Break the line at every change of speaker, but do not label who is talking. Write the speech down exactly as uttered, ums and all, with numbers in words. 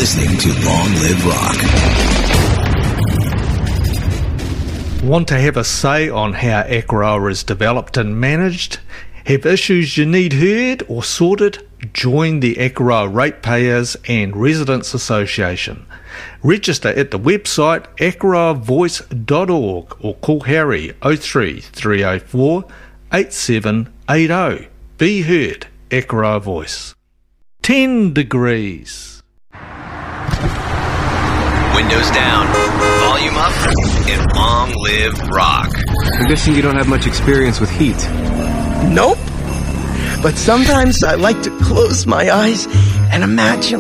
listening to Long Live Rock.
Want to have a say on how Akaroa is developed and managed? Have issues you need heard or sorted? Join the Akaroa Ratepayers and Residents Association. Register at the website akaroa voice dot org or call Harry oh three, three oh four, eight seven eight oh. Be heard, Akaroa Voice. ten degrees.
Windows down, volume up, and long live rock.
I'm guessing you don't have much experience with heat.
Nope. But sometimes I like to close my eyes and imagine